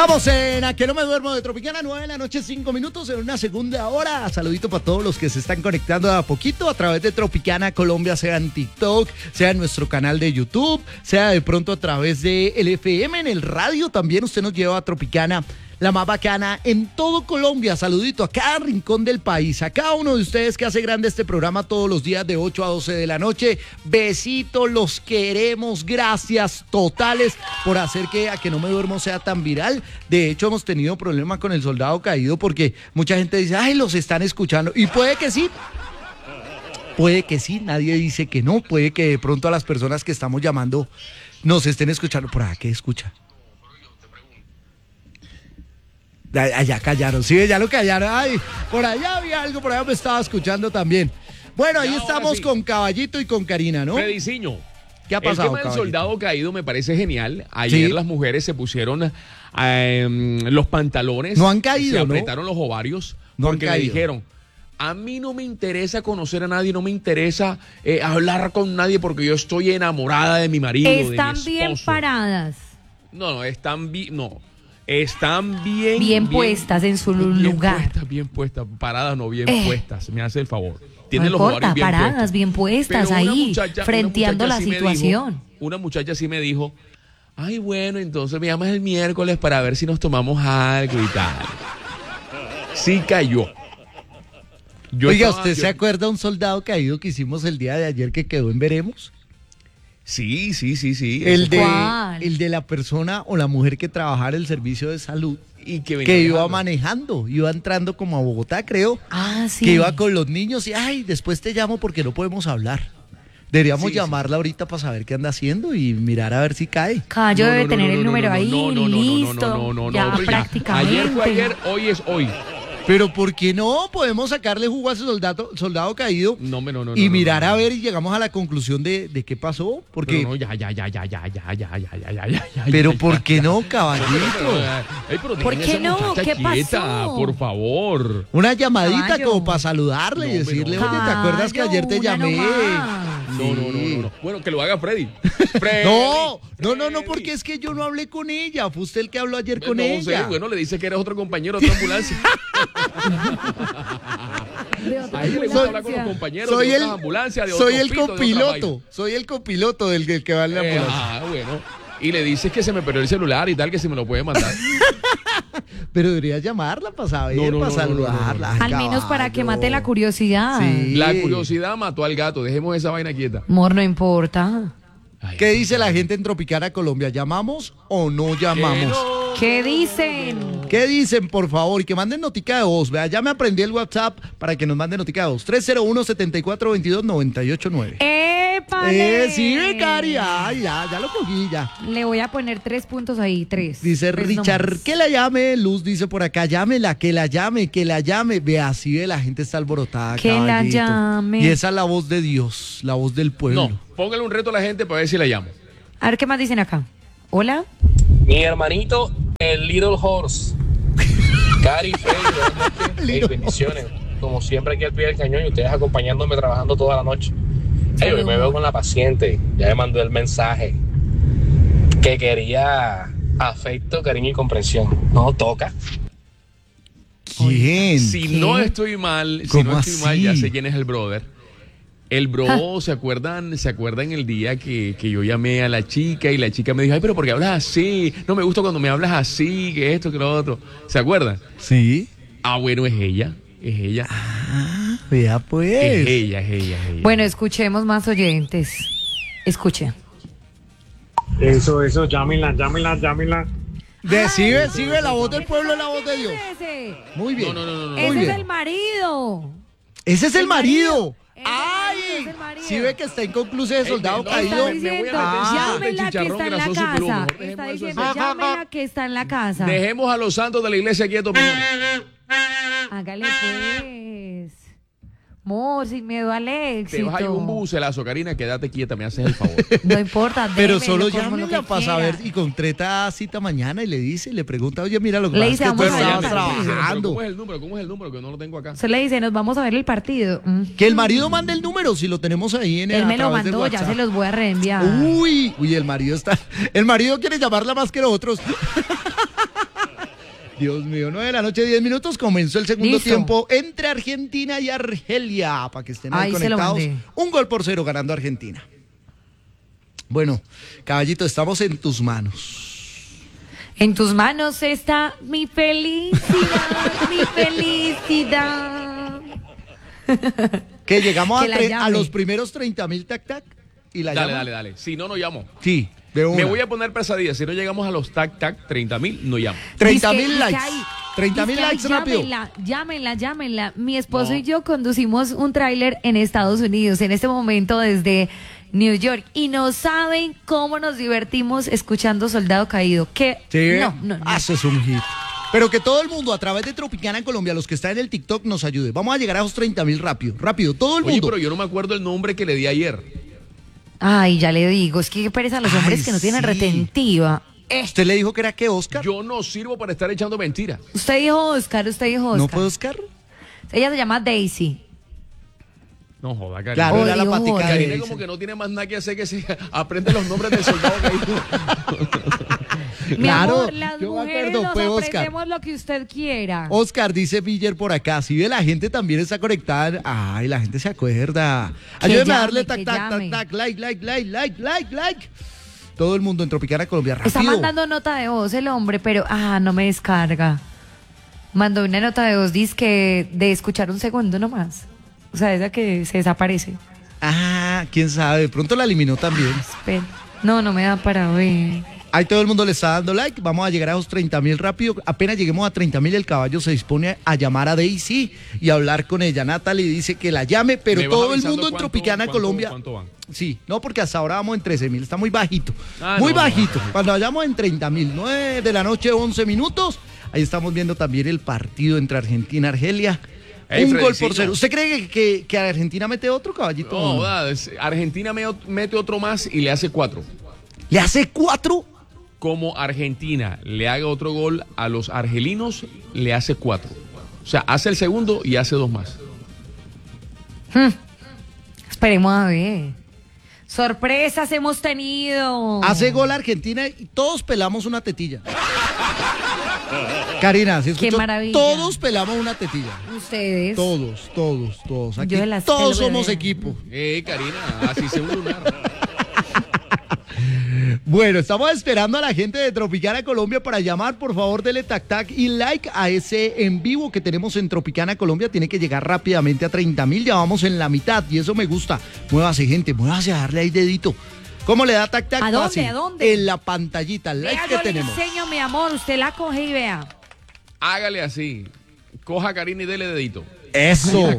Estamos en A que no me duermo de Tropicana, 9 de la noche, 5 minutos, en una segunda hora. Saludito para todos los que se están conectando de a poquito a través de Tropicana Colombia, sea en TikTok, sea en nuestro canal de YouTube, sea de pronto a través de el FM, en el radio también. Usted nos lleva a Tropicana, la más bacana en todo Colombia. Saludito a cada rincón del país, a cada uno de ustedes que hace grande este programa todos los días de 8 a 12 de la noche. Besitos, los queremos, gracias totales por hacer que A que no me duermo sea tan viral. De hecho, hemos tenido problemas con el Soldado Caído porque mucha gente dice, ay, los están escuchando, y puede que sí. Puede que sí, nadie dice que no. Puede que de pronto a las personas que estamos llamando nos estén escuchando. ¿Por acá qué escucha? Allá callaron, sí, ya lo callaron. Ay, por allá había algo, por allá me estaba escuchando también. Bueno, ahí estamos sí, con Caballito y con Karina, ¿no? Frediciño, ¿qué ha pasado, el tema del Soldado Caído me parece genial. Ayer sí, las mujeres se pusieron los pantalones. No han caído, se ¿no? apretaron los ovarios No porque han le caído. dijeron, a mí no me interesa conocer a nadie, no me interesa hablar con nadie porque yo estoy enamorada de mi marido, de mi Están esposo. bien paradas. No, están bien, no. Están bien... Bien puestas en su lugar. Bien puestas, paradas no, bien puestas, me hace el favor. No Tienen los importa, ovarios bien paradas, puestos. bien puestas Pero una ahí, muchacha frenteando la sí me situación. dijo, una muchacha sí me dijo, ay, bueno, entonces me llamas el miércoles para ver si nos tomamos algo y tal. Sí cayó. Oiga, ¿usted se acuerda de un Soldado Caído que hicimos el día de ayer que quedó en Veremos? Sí. El ¿Cuál? de la persona o la mujer que trabajara el servicio de salud Y que iba manejando, iba entrando como a Bogotá, creo. Ah, sí. Que iba con los niños y, ay, después te llamo porque no podemos hablar. Deberíamos llamarla ahorita para saber qué anda haciendo y mirar a ver si cae. Cayo debe tener el número ahí, listo, ya pero prácticamente. Ayer fue ayer, hoy es hoy. Pero ¿por qué no? Podemos sacarle jugo a ese soldado caído No. y mirar a ver y llegamos a la conclusión de qué pasó. Porque, Pero no, ya. pero ¿por qué no, caballito? Pero ¿Por qué no? ¿Qué pasó? Por favor. Una llamadita Caballo. como para saludarle y No, decirle, pero- oye, ¿te acuerdas que ayer te Caballo, llamé? una nomás. No. Bueno, que lo haga Freddy. No, porque es que yo no hablé con ella. Fue usted el que habló ayer con no ella. sé, bueno, le dice que eres otro compañero de otra ambulancia. A ella le gusta hablar con los compañeros Soy de el, otras ambulancias, de soy otros el pitos, de otras copiloto. vainas. Soy el copiloto del que va en la ambulancia. Bueno. Y le dices que se me perdió el celular y tal, que se me lo puede mandar. Pero debería llamarla para saber, No, para no, saludarla. Al menos para que mate la curiosidad. Sí. La curiosidad mató al gato. Dejemos esa vaina quieta. Amor, no importa. Ay, ¿Qué dice la gente en Tropicana Colombia? ¿Llamamos o no llamamos? ¿Qué dicen? ¿Qué dicen, por favor? Y que manden notica de voz. Vea, ya me aprendí el WhatsApp para que nos manden notica de voz. 301-7422-989. ¡Épale! Sí, becari. Ay, ya lo cogí, ya. Le voy a poner 3 puntos ahí, 3. Dice Tres Richard, nomás. que la llame. Luz dice por acá, llámela, que la llame. Vea, así ve, la gente está alborotada. Que la caballito. llame. Y esa es la voz de Dios, la voz del pueblo. No, póngale un reto a la gente para ver si la llamo. A ver, ¿qué más dicen acá? ¿Hola? Mi hermanito, el Little Horse. Cari, Freddy, hey, bendiciones. Como siempre aquí al pie del cañón y ustedes acompañándome trabajando toda la noche. Hey, hoy me veo con la paciente. Ya me mandó el mensaje que quería afecto, cariño y comprensión. No toca. ¿Quién? Si no estoy mal, ¿Cómo ya así? sé quién es el brother. El bro, ¿se acuerdan el día que yo llamé a la chica y la chica me dijo, ay, pero ¿por qué hablas así? No me gusta cuando me hablas así, que esto, que lo otro. ¿Se acuerdan? Sí. Ah, bueno, es ella. Vea pues. Es ella. Bueno, escuchemos más oyentes. Escuche. Eso, llámenla. Sí ve, la voz del pueblo es la voz de Dios. Ese Muy bien. No. Muy es bien. el marido. Ese es el marido. Ese ¡Ay! es el marido. Sí ve que está inconcluso de soldado no, caído. Está me voy diciendo, a meter llámela que chicharrón está en la grasoso y casa. plumo. Está Dejemos eso diciendo, así. llámela que está en la casa. Dejemos a los santos de la iglesia quietos, mejor. Hágale pues. Amor, sin miedo al éxito. Te vas a ir un bucelazo, Karina, quédate quieta, me haces el favor. No importa, Pero démelo solo como lo llámela que para quiera. saber y concreta cita mañana y le dice, le pregunta, oye, mira, lo que Le pasa es dice, que tú vamos a ver estabas el partido. trabajando. ¿Cómo es el número? Que no lo tengo acá. Se le dice, nos vamos a ver el partido. Que el marido mande el número, si lo tenemos ahí en Él a me lo través del mandó, ya WhatsApp. se los voy a reenviar. Uy, el marido quiere llamarla más que nosotros. Dios mío, 9 de la noche, 10 minutos. Comenzó el segundo Listo. tiempo entre Argentina y Argelia. Para que estén ahí Ahí se lo conectados. mandé. 1-0 ganando Argentina. Bueno, caballito, estamos en tus manos. En tus manos está mi felicidad, mi felicidad. Que llegamos Que la a llame. los primeros 30.000 tac y la llama. Dale. Si no, no llamo. Sí, de una. Me voy a poner pesadilla. Si no llegamos a los 30.000, no llamo. 30.000 Dice likes. ahí, 30.000 dice ahí, likes rápido. Llámenla. Mi esposo No. y yo conducimos un tráiler en Estados Unidos en este momento desde New York y no saben cómo nos divertimos escuchando Soldado Caído. Que Sí, no. haces un hit. Pero que todo el mundo a través de Tropicana en Colombia, los que están en el TikTok, nos ayude. Vamos a llegar a esos 30.000 rápido, todo el Oye, mundo. pero yo no me acuerdo el nombre que le di ayer. Ay, ya le digo, es que qué pereza a los hombres Ay, que no tienen sí. retentiva. ¿Usted le dijo que era que Oscar? Yo no sirvo para estar echando mentiras. Usted dijo Oscar. ¿No fue Oscar? Ella se llama Daisy. No joda, Karina. Claro, Oh, era la Dios. patica de Karina Daisy. como que no tiene más nada que hacer que se aprende los nombres del soldado caído. Mi Claro, amor, las yo me mujeres acuerdo, nos fue Oscar. aprendemos lo que usted quiera. Oscar, dice Viller por acá. Si ve, la gente también está conectada. Ay, la gente se acuerda. Ayúdeme a darle llame, tac, like. Todo el mundo en Tropicana Colombia, rápido. Está mandando nota de voz el hombre, pero no me descarga. Mandó una nota de voz, dice que de escuchar un segundo nomás. O sea, esa que se desaparece. Ah, quién sabe, de pronto la eliminó también. Espera. No me da para ver. Ahí todo el mundo le está dando like. Vamos a llegar a esos 30.000 rápido. Apenas lleguemos a 30.000, el caballo se dispone a llamar a Daisy y a hablar con ella. Natalie dice que la llame, pero ¿Me vas todo el avisando mundo en cuánto- Tropicana cuánto- Colombia. cuánto van? Sí, no, porque hasta ahora vamos en 13.000. Está muy bajito. Ah, Muy no, bajito. no. Cuando vayamos en 30.000, 9 de la noche, 11 minutos. Ahí estamos viendo también el partido entre Argentina y Argelia. Ey, Un gol por Fredicito. 0. ¿Usted cree que Argentina mete otro, caballito? No, joda, Argentina mete otro más y le hace 4. ¿Le hace 4? Como Argentina le haga otro gol a los argelinos, le hace 4. O sea, hace el segundo y hace 2 más. Esperemos a ver. Sorpresas hemos tenido. Hace gol Argentina y todos pelamos una tetilla. Karina, ¿sí Qué escuchó? maravilla. Todos pelamos una tetilla. Ustedes. Todos. Aquí Yo de las todos pelo, somos bebé. equipo. Karina, así se un lunar. Bueno, estamos esperando a la gente de Tropicana Colombia para llamar. Por favor, dele tac y like a ese en vivo que tenemos en Tropicana Colombia. Tiene que llegar rápidamente a 30.000. Ya vamos en la mitad y eso me gusta. Muévase, gente, muévase a darle ahí dedito. ¿Cómo le da tac? ¿A dónde? Fácil. ¿A dónde? En la pantallita, el like Vea, que yo le tenemos. enseño, mi amor. Usted la coge y vea. Hágale así. Coja a Karina y dele dedito. Eso.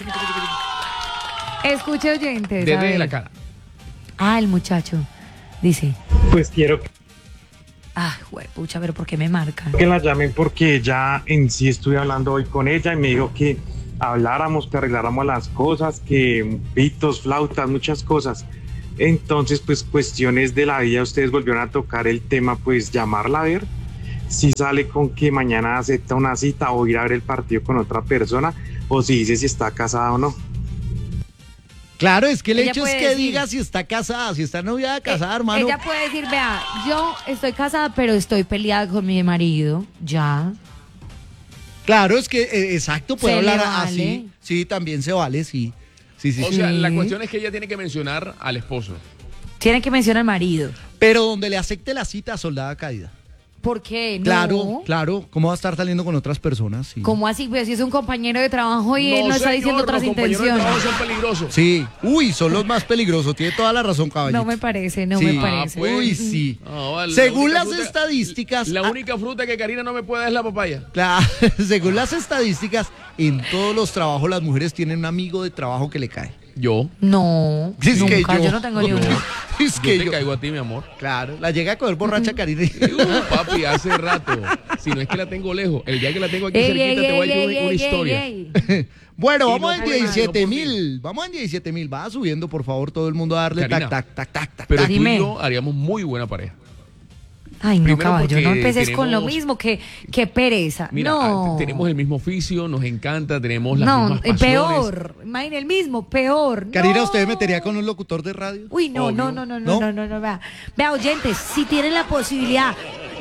Escuche, oyentes. a Desde ver. la cara. El muchacho dice. Pues quiero Pucha, pero ¿por qué me marca? que la llamen porque ya en sí estuve hablando hoy con ella y me dijo que habláramos, que arregláramos las cosas, que pitos, flautas, muchas cosas. Entonces, pues cuestiones de la vida, ustedes volvieron a tocar el tema, pues llamarla a ver si sale con que mañana acepta una cita o ir a ver el partido con otra persona o si dice si está casada o no. Claro, es que el Ella hecho es puede que decir- diga si está casada, si está noviada, casada, hermano. Ella puede decir, vea, yo estoy casada, pero estoy peleada con mi marido. Ya. Claro, es que, exacto, puede Se le hablar vale. así. Sí, también se vale, sí. Sí. O sea, la Sí. cuestión es que ella tiene que mencionar al esposo. Tiene que mencionar al marido. Pero donde le acepte la cita a soldada caída. ¿Por qué? Claro, No. claro. ¿Cómo va a estar saliendo con otras personas? Sí. ¿Cómo así? Pues si es un compañero de trabajo y él no está señor, diciendo otras los compañeros de intenciones. trabajo son peligrosos. Sí. Uy, son los más peligrosos. Tiene toda la razón, caballito. No me parece, no Sí. me parece. pues. Uy, sí. No, vale, Según la las única estadísticas. La única fruta que Karina no me puede dar es la papaya. Claro, según las estadísticas, en todos los trabajos las mujeres tienen un amigo de trabajo que le cae. Yo. No, Es que nunca, yo no tengo ni uno. Es Yo que te yo. caigo a ti, mi amor. Claro, la llega a coger borracha, Karina. Papi, hace rato. Si no es que la tengo lejos. El día que la tengo aquí Ey, cerquita ey, te voy a ey, decir ey, una ey, historia. ey. Bueno, Y vamos no en por nada, 17.000. Vamos en 17.000. Va subiendo, por favor, todo el mundo a darle Karina, tac. Pero tú Dime. y yo haríamos muy buena pareja. Ay, no, Primero caballo, no porque empeces con lo tenemos- mismo, que pereza. Mira, no. tenemos el mismo oficio, nos encanta, tenemos las No, mismas pasiones. peor. Imagina el mismo, peor. Karina, no. ¿usted metería con un locutor de radio? Uy, no, Obvio. no, vea. Vea, oyentes, si tienen la posibilidad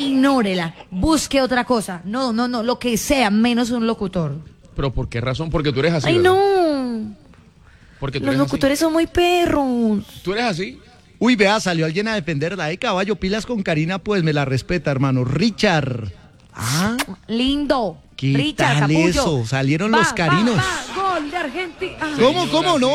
ignórela, busque otra cosa. No, lo que sea, menos un locutor. ¿Pero por qué razón? Porque tú eres así, Ay, ¿verdad? no. Porque tú Los eres locutores son muy perros. así. ¿Tú eres así? Uy, vea, salió alguien a defenderla. Caballo, pilas con Karina, pues me la respeta, hermano. Richard. Ah, Lindo. ¿qué Richard, tal capullo. eso? Salieron los carinos. Gol de Argentina. Ay. ¿Cómo? No.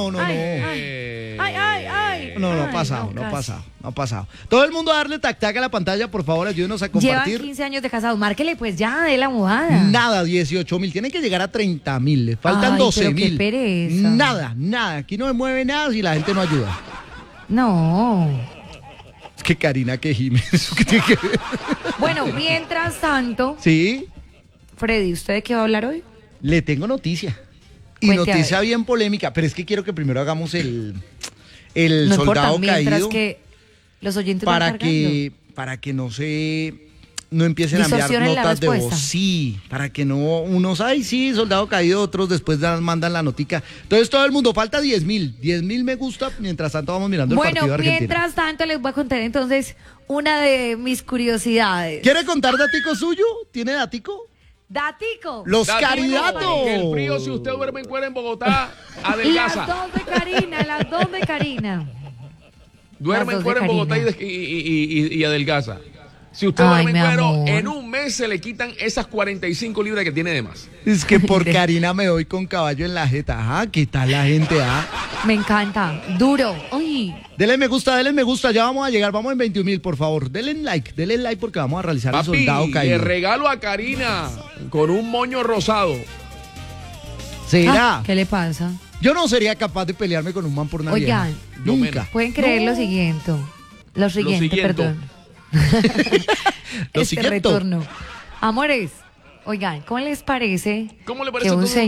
No ha pasado. Todo el mundo a darle tac-tac a la pantalla, por favor, ayúdenos a Llevan compartir. 15 años de casados. Márquele pues ya de la mudada. Nada, 18.000. Tienen que llegar a 30.000. Le faltan Ay, pero qué 12.000. pereza. Nada. Aquí no me mueve nada si la gente no ayuda. No. Es que Karina que gime. ¿Eso qué tiene que ver? Bueno, mientras tanto, Sí, Freddy, ¿usted de qué va a hablar hoy? le tengo noticia. Y Cuente, a noticia ver. bien polémica, pero es que quiero que primero hagamos el No soldado importa, mientras caído que los oyentes van para cargando. que no empiecen a enviar Distorsionen la notas de voz. respuesta. Sí, para que no unos, ay, sí, soldado caído, otros después mandan la notica. Entonces todo el mundo, falta 10.000 me gusta, mientras tanto vamos mirando el Bueno, partido de Argentina. mientras tanto les voy a contar entonces una de mis curiosidades. ¿Quiere contar datico suyo? ¿Tiene datico? Datico. Los Datico, caridatos. Que el frío, si usted duerme en cuera en Bogotá, Las adelgaza. dos de Karina. Duerme Las en dos de cuera en Bogotá Karina. y adelgaza. Si usted Ay, duerme mi en cuero, amor. en un mes se le quitan esas 45 libras que tiene de más. Es que por Karina me doy con caballo en la jeta. Ajá, ¿qué tal la gente? Me encanta. Duro. Uy. Denle me gusta, ya vamos a llegar, vamos en 21.000, por favor. Denle like porque vamos a realizar el Papi, soldado le caído. regalo a Karina con un moño rosado. ¿Será? ¿Qué le pasa? Yo no sería capaz de pelearme con un man por una Oigan, vieja. yo Nunca. menos. Pueden creer lo siguiente. Lo siguiente, siguiente. perdón. Lo Este siguiente. retorno. Amores, oigan, ¿cómo les parece ¿Cómo le parece que a un todos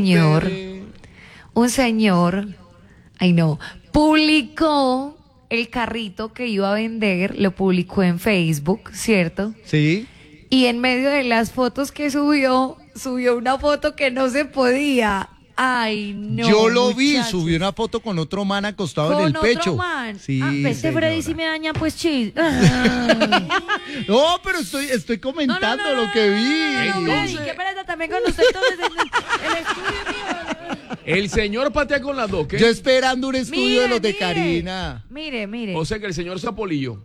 señor, ay no, publicó el carrito que iba a vender, lo publicó en Facebook, ¿cierto? Sí. Y en medio de las fotos que subió una foto que no se podía. Ay, no. Yo lo vi, muchachos. subió una foto con otro man acostado Con en el otro pecho. man. Sí, Este Freddy señora. sí me daña pues chis. Ay. No, pero estoy comentando lo que vi. Entonces- Freddy, qué pereza también con usted entonces en el estudio mío. El señor patea con las dos, ¿qué? Yo esperando un estudio de los de Mire. Karina. Mire. O sea que el señor Zapolillo.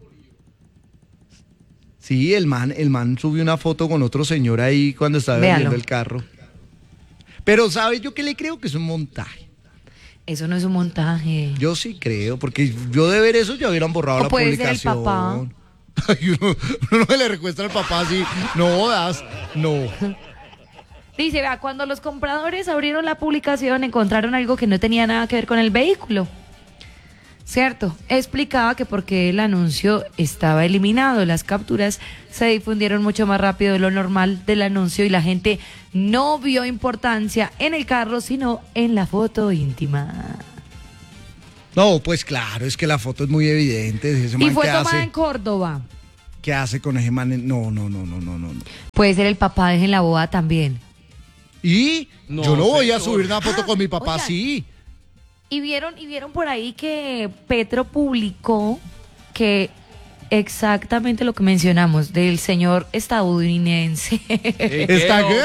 Sí, el man subió una foto con otro señor ahí cuando estaba Véalo. vendiendo el carro. Pero ¿sabe yo qué le creo? Que es un montaje. Eso no es un montaje. Yo sí creo, porque yo de ver eso ya hubieran borrado O la puede ser el publicación. papá. Ay, uno no le recuesta al papá así. No, no. Dice, vea, cuando los compradores abrieron la publicación encontraron algo que no tenía nada que ver con el vehículo. Cierto, explicaba que porque el anuncio estaba eliminado, las capturas se difundieron mucho más rápido de lo normal del anuncio y la gente no vio importancia en el carro, sino en la foto íntima. No, pues claro, es que la foto es muy evidente. Ese Y man, fue ¿qué tomada hace? en Córdoba. ¿Qué hace con ese man? No. Puede ser el papá de en la boda también. Y No, yo no voy a señor. subir una foto con mi papá Oigan. así. Y vieron por ahí que Petro publicó que exactamente lo que mencionamos del señor estadounidense. Está hombre?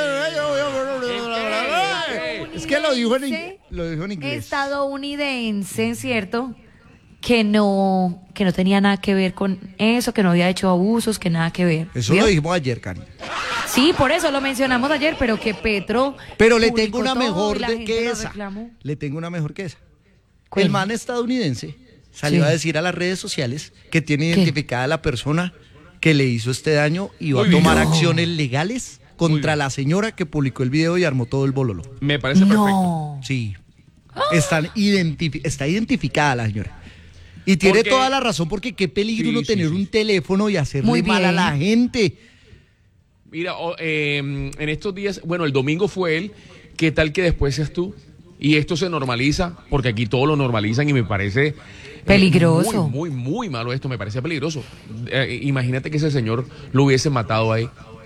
que es que lo dijo en inglés. Estadounidense, ¿cierto? Que no tenía nada que ver con eso, que no había hecho abusos, que nada que ver. Eso ¿Vio? lo dijimos ayer, Cari. Sí, por eso lo mencionamos ayer, pero que Petro. Pero le publicó tengo una todo mejor y la gente que lo esa. reclamó. Le tengo una mejor que esa. ¿Cuál? El man estadounidense salió Sí. a decir a las redes sociales que tiene ¿Qué? identificada a la persona que le hizo este daño y va a Uy, tomar no. acciones legales contra la señora que publicó el video y armó todo el bololo. Me parece perfecto. No. Sí. Está identificada la señora. Y tiene Porque- toda la razón porque qué peligro Sí, uno sí, tener sí. un teléfono y hacerle Muy mal a bien. la gente. Mira, en estos días, bueno, el domingo fue él. ¿Qué tal que después seas tú? Y esto se normaliza, porque aquí todo lo normalizan y me parece Peligroso. muy malo esto, me parece peligroso. Imagínate que ese señor lo hubiese matado ahí.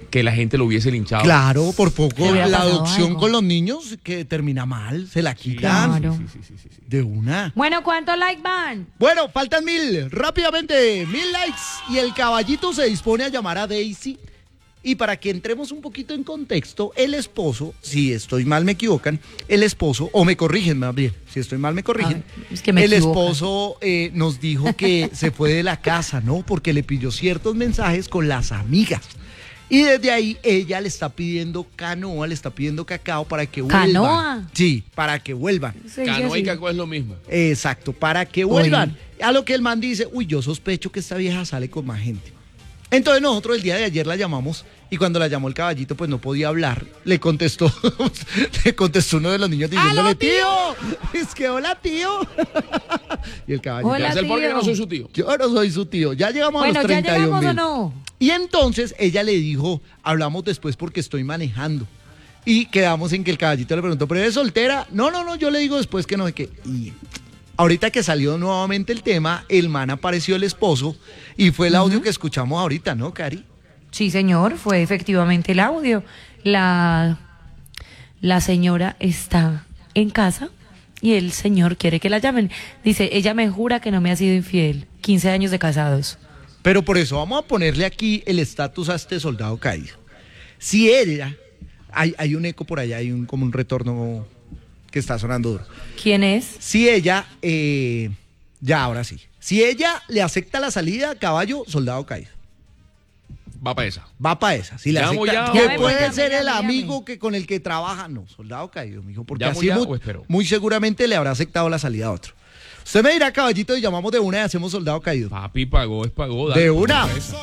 que la gente lo hubiese linchado. Claro, por poco Le hubiera la pasado adopción algo. con los niños que termina mal, se la quitan Claro. Sí. de una. Bueno, ¿cuántos likes van? Bueno, faltan 1000, rápidamente, 1000 likes y el caballito se dispone a llamar a Daisy. Y para que entremos un poquito en contexto, el esposo, si estoy mal me equivocan, el esposo, o me corrigen más bien, si estoy mal me corrigen, Es que me el equivocan. esposo nos dijo que se fue de la casa, ¿no? Porque le pidió ciertos mensajes con las amigas. Y desde ahí ella le está pidiendo canoa, le está pidiendo cacao para que vuelvan. ¿Canoa? Sí, para que vuelvan. Se dice Canoa y así. cacao es lo mismo. Exacto, para que vuelvan. A lo que el man dice, uy, yo sospecho que esta vieja sale con más gente. Entonces nosotros el día de ayer la llamamos y cuando la llamó el caballito pues no podía hablar. Le contestó uno de los niños diciéndole, ¡Aló, tío! Es que hola, tío. Y el caballito, Hola, Es el porque tío. no soy su tío. yo no soy su tío. Ya llegamos a Bueno, los ¿ya 31 llegamos o mil. no? Y entonces ella le dijo, hablamos después porque estoy manejando. Y quedamos en que el caballito le preguntó, ¿pero eres soltera? No, yo le digo después que no sé qué. Y ahorita que salió nuevamente el tema, el man apareció el esposo y fue el audio que escuchamos ahorita, ¿no, Cari? Sí, señor, fue efectivamente el audio. La señora está en casa y el señor quiere que la llamen. Dice, ella me jura que no me ha sido infiel. 15 años de casados. Pero por eso vamos a ponerle aquí el estatus a este soldado caído. Si ella, hay un eco por allá, hay como un retorno que está sonando duro. ¿Quién es? Si ella, ya ahora sí, si ella le acepta la salida, caballo, soldado caído. Va para esa. Va para esa. Si le ¿Llamo acepta, ya que o puede espero? ser el Llame. amigo que con el que trabaja, no, soldado caído, mijo, porque ¿Llamo así ya muy, o espero? muy seguramente le habrá aceptado la salida a otro. Usted me dirá, caballito, y llamamos de una y hacemos soldado caído. Papi pagó, es pagó. De una.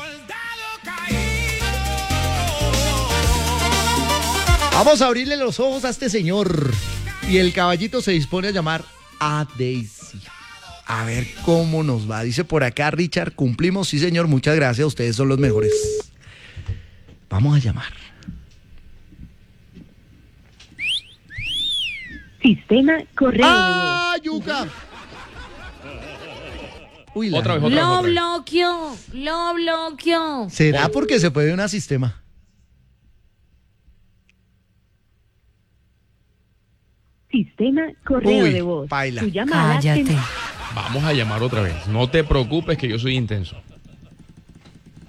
Vamos a abrirle los ojos a este señor. Y el caballito se dispone a llamar a Daisy. A ver cómo nos va. Dice por acá Richard, cumplimos. Sí, señor, muchas gracias. Ustedes son los mejores. Vamos a llamar. Sistema correo. ¡Ah, yuca! Uy, la- Otra vez. Lo bloqueó. ¿Será porque se puede un sistema? Sistema correo Uy, de voz. paila. Tu llamada Cállate. ten- Vamos a llamar otra vez. No te preocupes que yo soy intenso.